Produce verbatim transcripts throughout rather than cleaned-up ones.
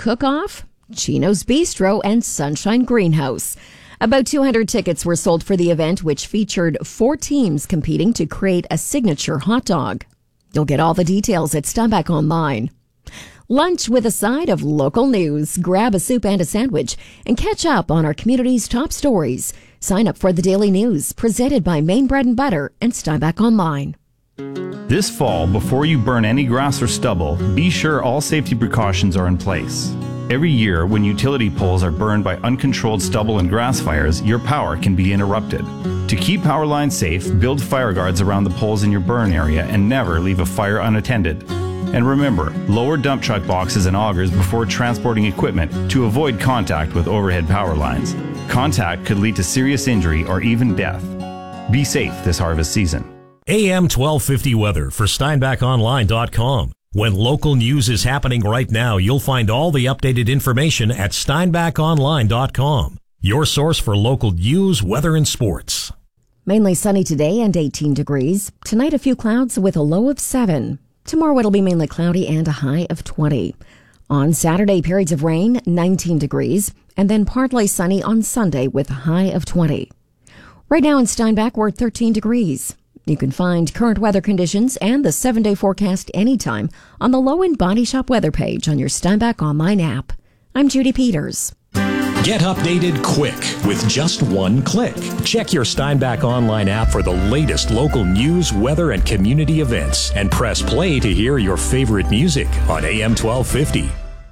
Cook-Off, Chino's Bistro, and Sunshine Greenhouse. About two hundred tickets were sold for the event, which featured four teams competing to create a signature hot dog. You'll get all the details at Steinbach Online. Lunch with a side of local news. Grab a soup and a sandwich and catch up on our community's top stories. Sign up for the Daily News, presented by Maine Bread and Butter and Steinbach Online. This fall, before you burn any grass or stubble, be sure all safety precautions are in place. Every year, when utility poles are burned by uncontrolled stubble and grass fires, your power can be interrupted. To keep power lines safe, build fire guards around the poles in your burn area and never leave a fire unattended. And remember, lower dump truck boxes and augers before transporting equipment to avoid contact with overhead power lines. Contact could lead to serious injury or even death. Be safe this harvest season. A M twelve fifty weather for Steinbach Online dot com. When local news is happening right now, you'll find all the updated information at Steinbach Online dot com. Your source for local news, weather, and sports. Mainly sunny today and eighteen degrees. Tonight, a few clouds with a low of seven. Tomorrow, it'll be mainly cloudy and a high of twenty. On Saturday, periods of rain, nineteen degrees, and then partly sunny on Sunday with a high of twenty. Right now in Steinbach, we're at thirteen degrees. You can find current weather conditions and the seven-day forecast anytime on the Low End Body Shop weather page on your Steinbach Online app. I'm Judy Peters. Get updated quick with just one click. Check your Steinbach Online app for the latest local news, weather, and community events, and press play to hear your favorite music on A M twelve fifty.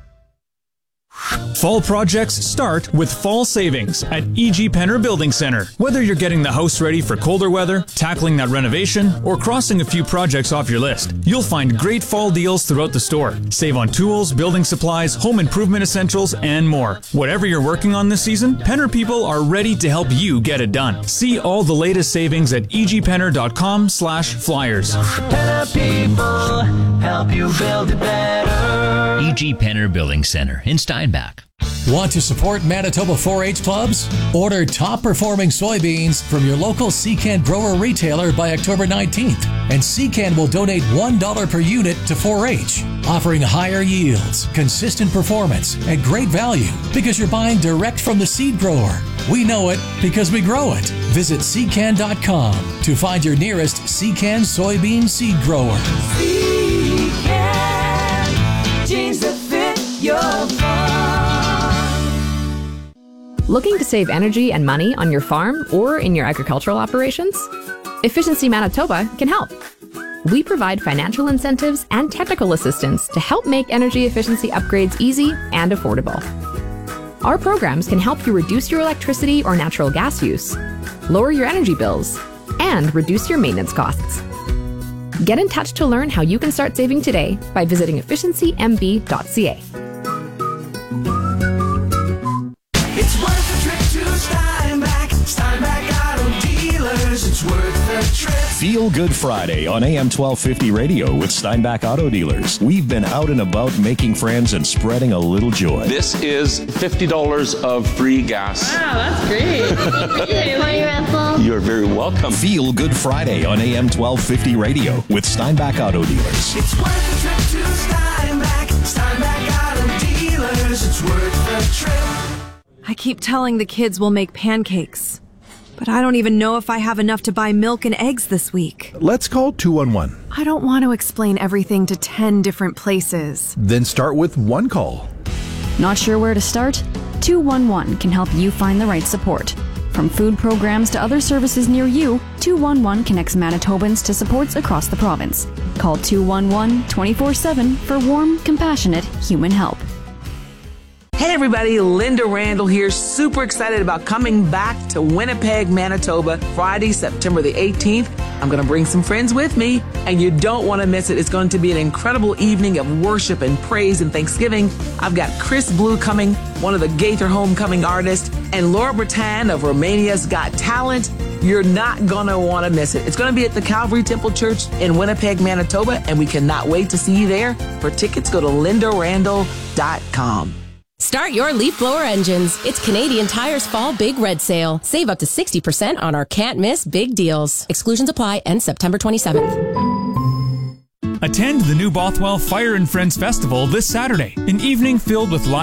Fall projects start with fall savings at E G. Penner Building Center. Whether you're getting the house ready for colder weather, tackling that renovation, or crossing a few projects off your list, you'll find great fall deals throughout the store. Save on tools, building supplies, home improvement essentials, and more. Whatever you're working on this season, Penner people are ready to help you get it done. See all the latest savings at e g penner dot com slash flyers. Penner people help you build it better. E G. Penner Building Center in Steinbach. Want to support Manitoba four H clubs? Order top-performing soybeans from your local Secan grower retailer by October nineteenth, and Secan will donate one dollar per unit to four H, offering higher yields, consistent performance, and great value because you're buying direct from the seed grower. We know it because we grow it. Visit secan dot com to find your nearest Secan soybean seed grower. Secan, jeans that fit your farm. Looking to save energy and money on your farm or in your agricultural operations? Efficiency Manitoba can help. We provide financial incentives and technical assistance to help make energy efficiency upgrades easy and affordable. Our programs can help you reduce your electricity or natural gas use, lower your energy bills, and reduce your maintenance costs. Get in touch to learn how you can start saving today by visiting efficiency m b dot c a. It's worth a trip to Steinbach. Steinbach Auto Dealers. It's worth a trip. Feel Good Friday on A M twelve fifty radio with Steinbach Auto Dealers. We've been out and about making friends and spreading a little joy. This is fifty dollars of free gas. Wow, that's great. You're very welcome. Feel Good Friday on A M twelve fifty radio with Steinbach Auto Dealers. It's worth a trip to Steinbach. Steinbach Auto Dealers. It's worth a trip. I keep telling the kids we'll make pancakes, but I don't even know if I have enough to buy milk and eggs this week. Let's call two one one. I don't want to explain everything to ten different places. Then start with one call. Not sure where to start? two one one can help you find the right support. From food programs to other services near you, two one one connects Manitobans to supports across the province. Call two one one twenty-four seven for warm, compassionate human help. Hey everybody, Linda Randall here, super excited about coming back to Winnipeg, Manitoba, Friday, September the eighteenth. I'm going to bring some friends with me, and you don't want to miss it. It's going to be an incredible evening of worship and praise and thanksgiving. I've got Chris Blue coming, one of the Gaither Homecoming artists, and Laura Bretan of Romania's Got Talent. You're not going to want to miss it. It's going to be at the Calvary Temple Church in Winnipeg, Manitoba, and we cannot wait to see you there. For tickets, go to linda randall dot com. Start your leaf blower engines. It's Canadian Tire's Fall Big Red Sale. Save up to sixty percent on our can't miss big deals. Exclusions apply. End September twenty-seventh. Attend the New Bothwell Fire and Friends Festival this Saturday, an evening filled with live